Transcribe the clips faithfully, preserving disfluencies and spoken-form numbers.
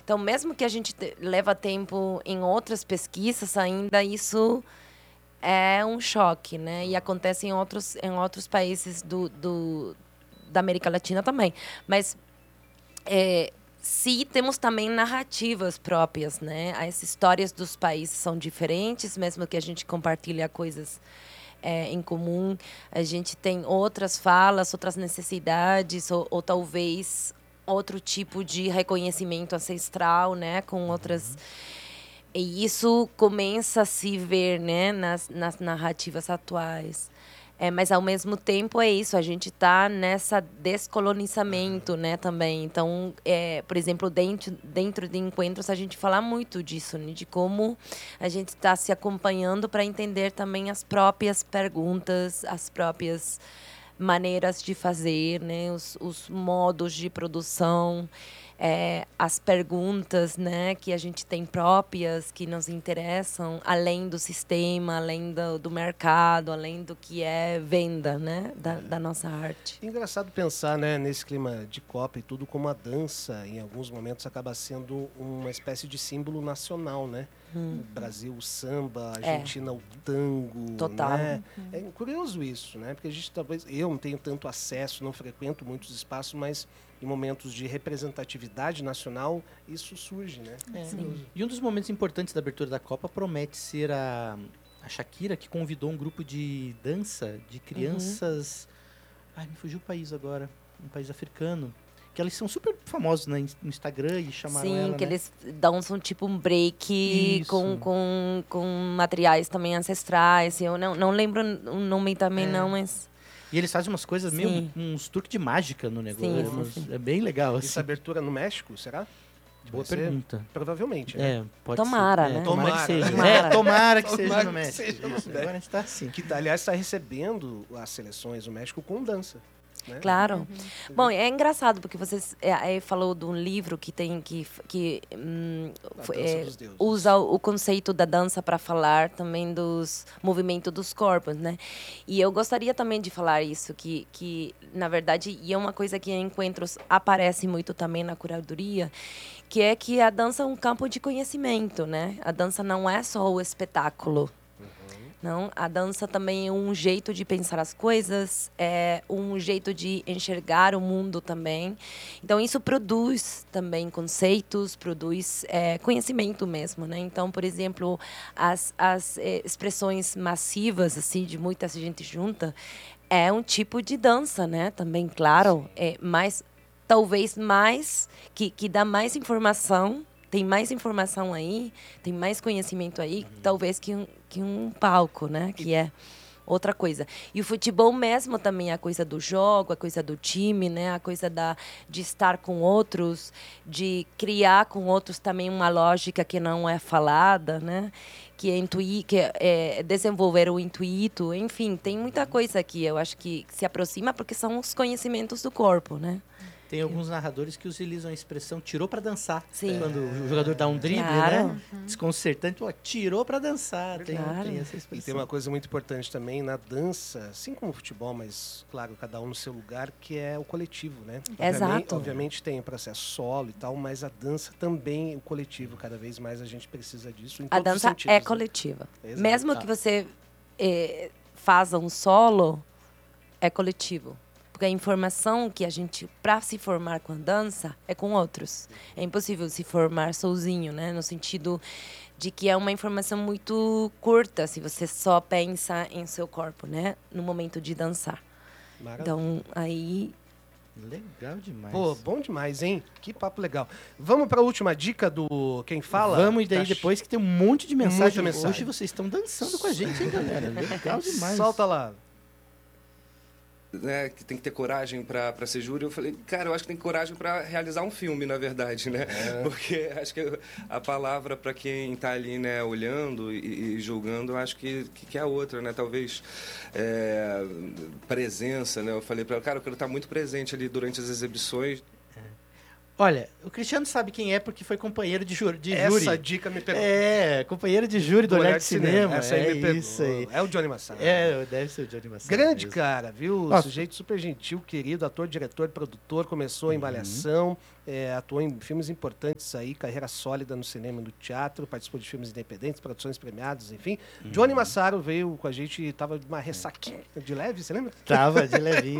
Então, mesmo que a gente te, leva tempo em outras pesquisas, ainda isso é um choque, né? E acontece em outros, em outros países do, do, da América Latina também. Mas, é, sim, temos também narrativas próprias, né? As histórias dos países são diferentes, mesmo que a gente compartilhe coisas é, em comum. A gente tem outras falas, outras necessidades, ou, ou talvez outro tipo de reconhecimento ancestral, né? Com outras... E isso começa a se ver, né? Nas, nas narrativas atuais. É, mas, ao mesmo tempo, é isso. A gente está nessa descolonizamento, né, também. Então, é, por exemplo, dentro, dentro de encontros, a gente fala muito disso, né, de como a gente está se acompanhando para entender também as próprias perguntas, as próprias maneiras de fazer, né, os, os modos de produção. É, as perguntas, né, que a gente tem próprias, que nos interessam, além do sistema, além do, do mercado, além do que é venda, né, da, da nossa arte. Engraçado pensar, né, nesse clima de Copa e tudo, como a dança, em alguns momentos, acaba sendo uma espécie de símbolo nacional, né? Hum. O Brasil, o samba, a Argentina, é. o tango. Total. Né? Uhum. É curioso isso, né? Porque a gente talvez... Eu não tenho tanto acesso, não frequento muitos espaços, mas... em momentos de representatividade nacional, isso surge, né? É. E um dos momentos importantes da abertura da Copa promete ser a, a Shakira, que convidou um grupo de dança de crianças... Uhum. Ai, me fugiu o país agora. Um país africano. Que eles são super famosos, né, no Instagram e chamaram Sim, ela, que né? eles dançam tipo um break com, com, com materiais também ancestrais. Eu não, não lembro o nome também, é. não, mas... E eles fazem umas coisas, sim. meio uns truques de mágica no negócio. Sim, é, sim, sim. é bem legal. Assim. Essa abertura no México, será? Boa pergunta. Provavelmente, né? É, pode tomara, ser. né? É, tomara, tomara que seja. Tomara. É, tomara que tomara seja no que México. Seja no México. Agora a gente tá assim. Que, aliás, está recebendo as seleções do México com dança. Né? Claro. Uhum. Bom, é engraçado, porque você é, falou de um livro que tem que, que hum, é, usa o conceito da dança para falar também dos movimentos dos corpos, né? E eu gostaria também de falar isso, que, que na verdade, e é uma coisa que em encontros aparece muito também na curadoria, que é que a dança é um campo de conhecimento, né? A dança não é só o espetáculo. Não, a dança também é um jeito de pensar as coisas, é um jeito de enxergar o mundo também. Então, isso produz também conceitos, produz é, conhecimento mesmo, né? Então, por exemplo, as, as é, expressões massivas, assim, de muita gente junta, é um tipo de dança, né? Também, claro, é mais, talvez mais, que, que dá mais informação. Tem mais informação aí, tem mais conhecimento aí, uhum. talvez que um, que um palco, né? Que é outra coisa. E o futebol mesmo também, a coisa do jogo, a coisa do time, né? A coisa da, de estar com outros, de criar com outros também uma lógica que não é falada, né? Que é, intuir, que é, é desenvolver o intuito. Enfim, tem muita coisa aqui, eu acho que se aproxima porque são os conhecimentos do corpo, né? Tem alguns narradores que utilizam a expressão tirou para dançar. Sim. Quando o jogador dá um drible, claro. né? Uhum. Desconcertante, ó, tirou para dançar. Tem, claro. tem essa expressão. E tem uma coisa muito importante também na dança, assim como o futebol, mas, claro, cada um no seu lugar, que é o coletivo, né? Exato. Obviamente, obviamente tem o processo solo e tal, mas a dança também, o coletivo, cada vez mais a gente precisa disso em a todos os dança sentidos. é né? coletiva. Exato. Mesmo ah. que você eh, faça um solo, é coletivo. Porque a informação que a gente, para se formar com a dança, é com outros. É impossível se formar sozinho, né? No sentido de que é uma informação muito curta, se você só pensa em seu corpo, né? No momento de dançar. Maravilha. Então, aí... Legal demais. Pô, bom demais, hein? Que papo legal. Vamos para a última dica do Quem Fala? Vamos, e daí tá depois que tem um monte de mensagem. mensagem. Hoje vocês estão dançando com a gente, hein, galera? Legal demais. Solta lá. Né, que tem que ter coragem para ser júri. Eu falei, cara, eu acho que tem coragem para realizar um filme, na verdade, né? É. Porque acho que a palavra para quem está ali, né, olhando e, e julgando, eu acho que, que é outra, né? Talvez é, presença, né? Eu falei para ela, cara, eu quero estar muito presente ali durante as exibições. Olha, o Cristiano sabe quem é porque foi companheiro de, júri, de Essa júri. Essa dica me pegou. É, companheiro de júri do, do Olhar de, de Cinema. cinema. Essa aí é me pegou. Isso aí. É o Johnny Massaro. É, deve ser o Johnny Massaro. Grande mesmo. cara, viu? Nossa. Sujeito super gentil, querido, ator, diretor, produtor, começou uhum. em Malhação, é, atuou em filmes importantes aí, carreira sólida no cinema e no teatro, participou de filmes independentes, produções premiadas, enfim. Uhum. Johnny Massaro veio com a gente, tava de uma ressaquinha de leve, você lembra? Tava, de levinho.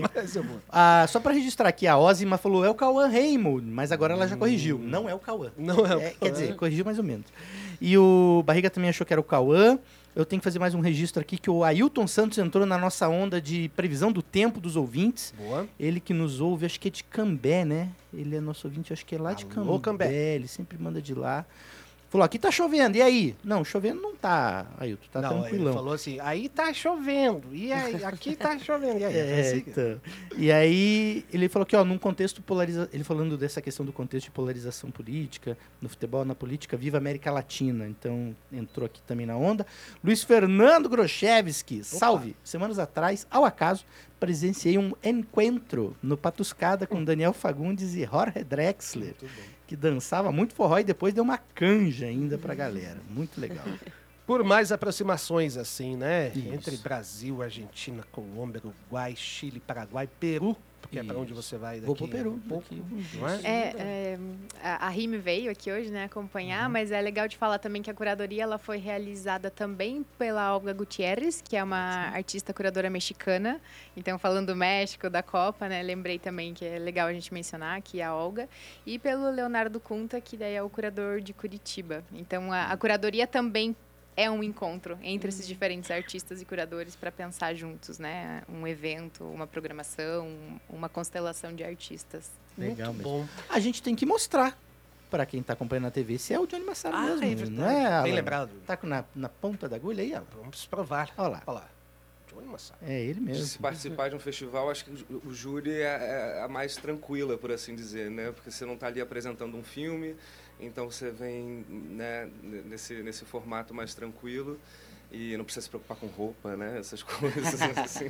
ah, só para registrar aqui, a Ozima falou, é o Cauã Raymond, mas agora ela já corrigiu. Hum. Não é o Cauã. Não é o é, Cauã. Quer dizer, corrigiu mais ou menos. E o Barriga também achou que era o Cauã. Eu tenho que fazer mais um registro aqui, que o Ailton Santos entrou na nossa onda de previsão do tempo dos ouvintes. Boa. Ele que nos ouve, acho que é de Cambé, né? Ele é nosso ouvinte, acho que é lá Alô, de Cambé. Cambé. Ele sempre manda de lá. Falou, aqui tá chovendo, e aí? Não, chovendo não tá, Ailton, tá não, tranquilão. Ele falou assim, aí tá chovendo, e aí, aqui tá chovendo, e aí? É, então. E aí, ele falou que, ó, num contexto polariza... ele falando dessa questão do contexto de polarização política, no futebol, na política, viva América Latina, então entrou aqui também na onda. Luiz Fernando Grochevski, salve! Semanas atrás, ao acaso, presenciei um encontro no Patuscada com Daniel Fagundes e Jorge Drexler. Muito bom. Que dançava muito forró e depois deu uma canja ainda pra galera. Muito legal. Por mais aproximações assim, né? Isso. Entre Brasil, Argentina, Colômbia, Uruguai, Chile, Paraguai, Peru, porque Isso. é para onde você vai daqui. Vou pro Peru. Um pouco, não é? É, é, a Rime veio aqui hoje, né, acompanhar, uhum. mas é legal de falar também que a curadoria ela foi realizada também pela Olga Gutierrez, que é uma Sim. artista curadora mexicana. Então, falando do México, da Copa, né, lembrei também que é legal a gente mencionar aqui a Olga. E pelo Leonardo Cunta, que daí é o curador de Curitiba. Então, a, a curadoria também é um encontro entre esses diferentes artistas e curadores para pensar juntos, né? Um evento, uma programação, uma constelação de artistas. Legal Muito mesmo. Bom. A gente tem que mostrar para quem está acompanhando na T V se é o Johnny Massaro ah, mesmo, é não é? Bem Alan? Lembrado. Tá na, na ponta da agulha aí, ó. Vamos provar. Olha lá. Olha lá. Johnny Massaro. É ele mesmo. Se participar de um festival, acho que o júri é, é a mais tranquila, por assim dizer, né? Porque você não está ali apresentando um filme. Então você vem, né, nesse, nesse formato mais tranquilo e não precisa se preocupar com roupa, né, essas coisas assim.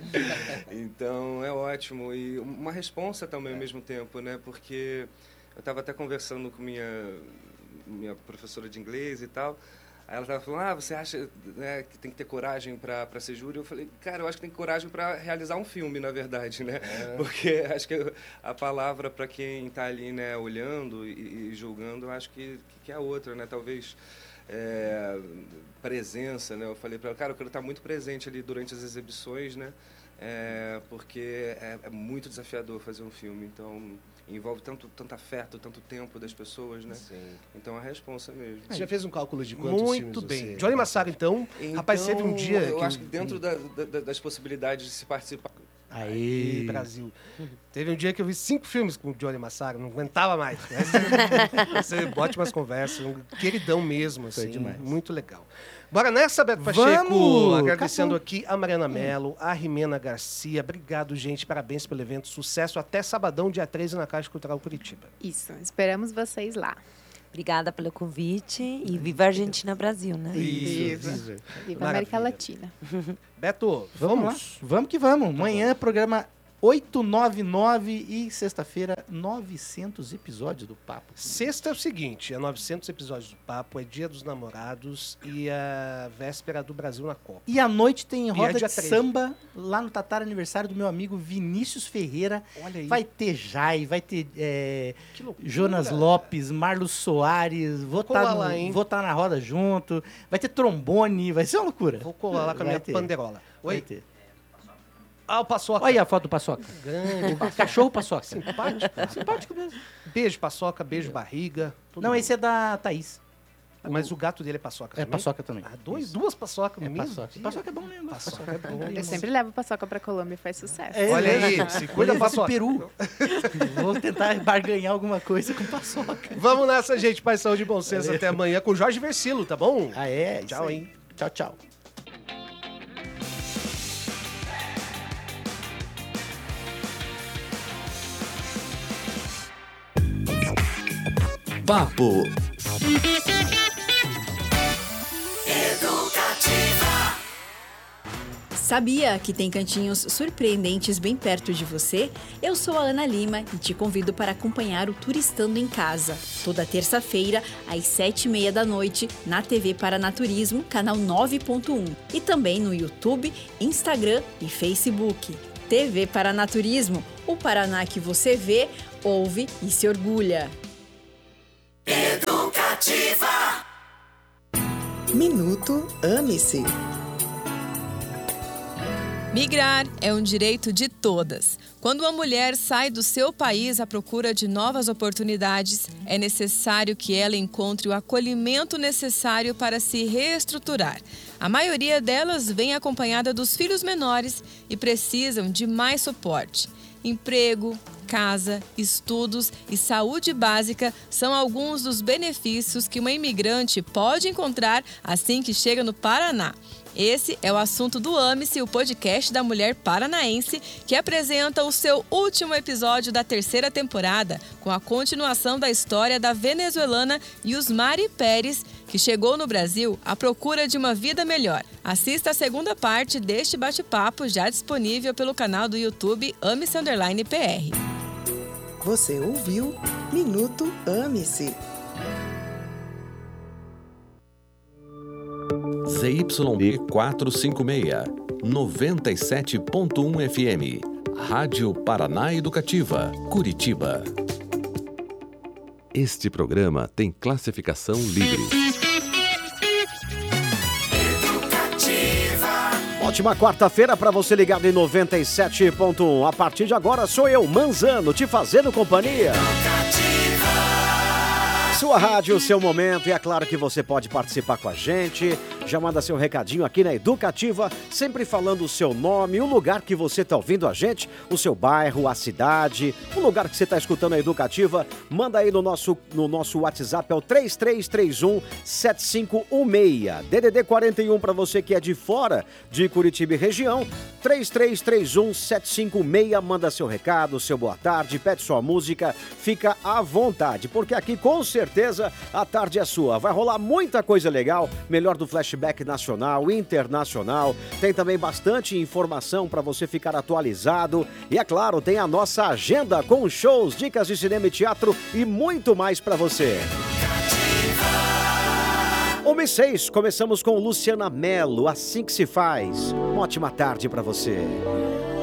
Então é ótimo e uma responsa também ao mesmo tempo, né, porque eu estava até conversando com minha minha professora de inglês e tal. Aí ela estava falando, ah, você acha, né, que tem que ter coragem para ser júri? Eu falei, cara, eu acho que tem coragem para realizar um filme, na verdade, né? É. Porque acho que a palavra para quem está ali, né, olhando e, e julgando, eu acho que, que é outra, né? Talvez é, presença, né? Eu falei para ela, cara, eu quero estar muito presente ali durante as exibições, né? É, porque é, é muito desafiador fazer um filme, então envolve tanto, tanto afeto, tanto tempo das pessoas, né? Sim. Então é a responsa mesmo. Você já fez um cálculo de quantos Muito filmes bem. Você... Johnny Massaro, então, então, rapaz, teve um dia... Eu que acho que dentro da, da, das possibilidades de se participar... Aí, Brasil. Teve um dia que eu vi cinco filmes com o Johnny Massaro, não aguentava mais. Você bote umas conversas, um queridão mesmo, assim, demais. Muito legal. Bora nessa, Beto Pacheco. Vamos, agradecendo Capô. Aqui a Mariana Mello, a Rimena Garcia. Obrigado, gente. Parabéns pelo evento. Sucesso até sabadão, dia treze, na Caixa Cultural Curitiba. Isso. Esperamos vocês lá. Obrigada pelo convite e viva a Argentina Brasil, né? Isso. Viva, viva a América Latina. Beto, vamos, vamos lá. Vamos que vamos. Amanhã, programa oito nove nove e sexta-feira, novecentos episódios do Papo. Sexta é o seguinte, é novecentos episódios do Papo, é Dia dos Namorados e a véspera do Brasil na Copa. E à noite tem roda de samba lá no Tatar, aniversário do meu amigo Vinícius Ferreira. Olha aí. Vai ter Jai, vai ter é, Jonas Lopes, Marlos Soares, vou estar tá tá na roda junto, vai ter trombone, vai ser uma loucura. Vou colar lá com a minha ter. panderola. Oi? Vai ter. Ah, o Paçoca. Olha aí a foto do Paçoca. Grande Paçoca. Cachorro Paçoca. Simpático. Simpático mesmo. Beijo, Paçoca, beijo, barriga. Não, bom. Esse é da Thaís. Mas o gato dele é Paçoca também? É Paçoca também. Ah, dois, duas Paçocas é mesmo? Paçoca. Paçoca é bom mesmo. Paçoca é bom. Eu sempre levo Paçoca pra Colômbia e faz sucesso. É, olha aí, se cuida da Paçoca. Peru. Vou tentar barganhar alguma coisa com Paçoca. Vamos nessa, gente. Paz, saúde e bom senso. Até amanhã com Jorge Versilo, tá bom? Ah, é? Tchau, hein? Tchau, tchau. Papo Educativa. Sabia que tem cantinhos surpreendentes bem perto de você? Eu sou a Ana Lima e te convido para acompanhar o Turistando em Casa, toda terça-feira, às sete e meia da noite, na T V Paranaturismo, canal nove ponto um, e também no YouTube, Instagram e Facebook. T V Paranaturismo, o Paraná que você vê, ouve e se orgulha. Educativa. Minuto Ame-se. Migrar é um direito de todas. Quando uma mulher sai do seu país à procura de novas oportunidades, é necessário que ela encontre o acolhimento necessário para se reestruturar. A maioria delas vem acompanhada dos filhos menores e precisam de mais suporte. Emprego, casa, estudos e saúde básica são alguns dos benefícios que uma imigrante pode encontrar assim que chega no Paraná. Esse é o assunto do Ame-se, o podcast da mulher paranaense, que apresenta o seu último episódio da terceira temporada, com a continuação da história da venezuelana Yusmari Pérez, que chegou no Brasil à procura de uma vida melhor. Assista a segunda parte deste bate-papo, já disponível pelo canal do YouTube Ame-se Underline P R. Você ouviu Minuto Ame-se. Z Y B quatrocentos e cinquenta e seis, noventa e sete ponto um F M, Rádio Paraná Educativa, Curitiba. Este programa tem classificação livre. Ótima quarta-feira para você ligado em noventa e sete ponto um. A partir de agora sou eu, Manzano, te fazendo companhia. Sua rádio, seu momento, e é claro que você pode participar com a gente. Já manda seu recadinho aqui na Educativa, sempre falando o seu nome, o lugar que você está ouvindo a gente, o seu bairro, a cidade, o lugar que você está escutando a Educativa. Manda aí no nosso, no nosso WhatsApp, é o três três três um, sete cinco um seis. D D D quarenta e um para você que é de fora de Curitiba e região. três três três um, sete cinco um seis. Manda seu recado, seu boa tarde, pede sua música, fica à vontade, porque aqui com certeza a tarde é sua. Vai rolar muita coisa legal, melhor do Flashback nacional, internacional. Tem também bastante informação para você ficar atualizado. E é claro, tem a nossa agenda com shows, dicas de cinema e teatro e muito mais para você. uma e seis, começamos com Luciana Mello, Assim que se faz. Uma ótima tarde para você.